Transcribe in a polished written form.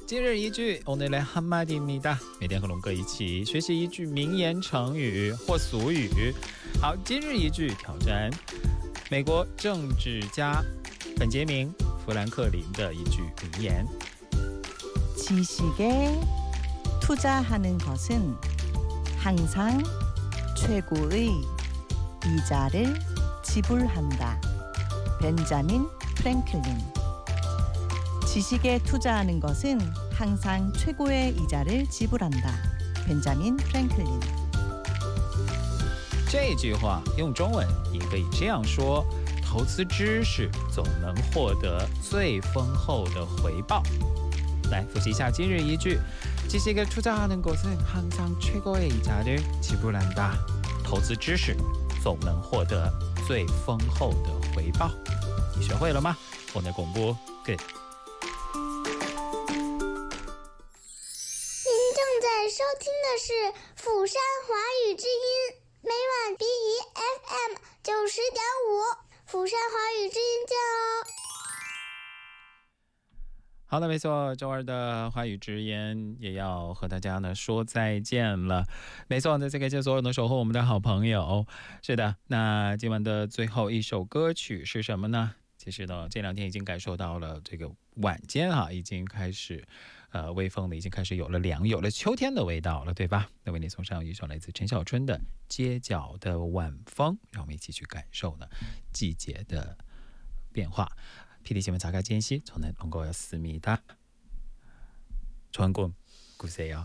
今日一句오늘의 한마디입니다。每天和龙哥一起学习一句名言成语或俗语。好，今日一句挑战美国政治家本杰明·富兰克林的一句名言。 지식에 투자하는 것은 항상 최고의 이자를 지불한다. 벤자민 프랭클린. 지식에 투자하는 것은 항상 최고의 이자를 지불한다. 벤자민 프랭클린. 这句话用中文也可以这样说：投资知识总能获得最丰厚的回报。来复习一下今日一句： 지식에 투자하는 것은 항상 최고의 이자를 지불한다. 投资知识总能获得最丰厚的回报。你学会了吗？我们公布 Good。 您正在收听的是釜山华语之音，每晚 BEFM 90.5，釜山华语之音见哦。 好的，没错，周二的华语之言也要和大家呢说再见了。没错，在这个所有的守候我们的好朋友。是的，那今晚的最后一首歌曲是什么呢？其实呢，这两天已经感受到了这个晚间已经开始微风呢已经开始有了凉，有了秋天的味道了，对吧？那为你送上一首来自陈小春的《街角的晚风》，让我们一起去感受呢季节的变化。 PD新闻查가지시 저는 롱거였습니다. 좋은 꿈 꾸세요.